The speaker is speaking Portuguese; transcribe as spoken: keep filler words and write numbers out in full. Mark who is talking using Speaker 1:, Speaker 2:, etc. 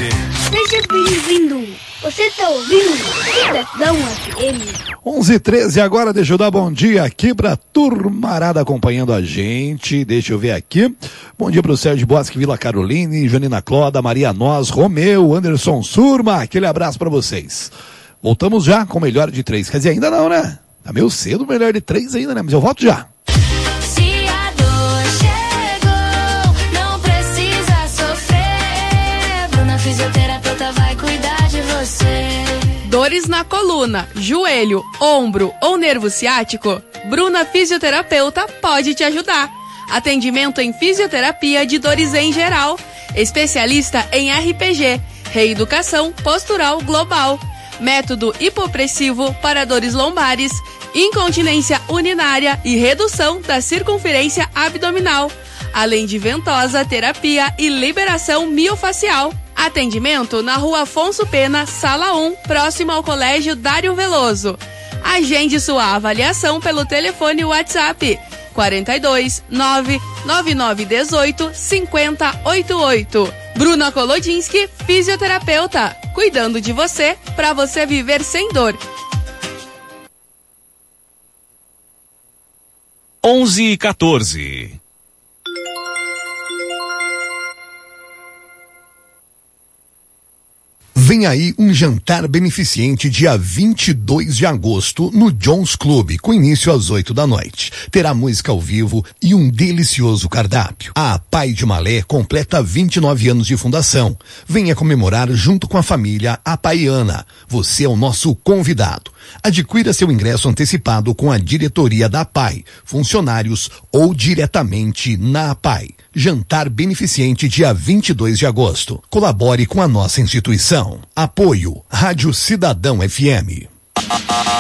Speaker 1: você.
Speaker 2: Seja bem-vindo. Você está ouvindo Cidadão F M.
Speaker 3: onze e treze agora, deixa eu dar bom dia aqui pra turmarada acompanhando a gente. Deixa eu ver aqui. Bom dia pro Sérgio Bosque, Vila Caroline, Janina Cloda, Maria Nós, Romeu, Anderson Surma. Aquele abraço pra vocês. Voltamos já com o melhor de três. Quer dizer, ainda não, né? Tá meio cedo o melhor de três ainda, né? Mas eu volto já.
Speaker 4: Se a dor chegou, não precisa sofrer. Bruna Fisioterapeuta vai cuidar de você.
Speaker 5: Dores na coluna, joelho, ombro ou nervo ciático? Bruna Fisioterapeuta pode te ajudar. Atendimento em fisioterapia de dores em geral. Especialista em R P G, reeducação postural global. Método hipopressivo para dores lombares, incontinência urinária e redução da circunferência abdominal, além de ventosa, terapia e liberação miofacial. Atendimento na Rua Afonso Pena, Sala um, próximo ao Colégio Dário Veloso. Agende sua avaliação pelo telefone WhatsApp quarenta e dois, nove nove nove um oito, cinco zero oito oito. Bruna Kolodinski, fisioterapeuta, cuidando de você para você viver sem dor.
Speaker 1: onze e quatorze.
Speaker 6: Vem aí um jantar beneficente dia vinte e dois de agosto no Jones Club, com início às oito da noite. Terá música ao vivo e um delicioso cardápio. A Pai de Malé completa vinte e nove anos de fundação. Venha comemorar junto com a família Apaiana. Você é o nosso convidado. Adquira seu ingresso antecipado com a diretoria da A P A I, funcionários ou diretamente na A P A I. Jantar beneficente dia vinte e dois de agosto. Colabore com a nossa instituição. Apoio Rádio Cidadão F M.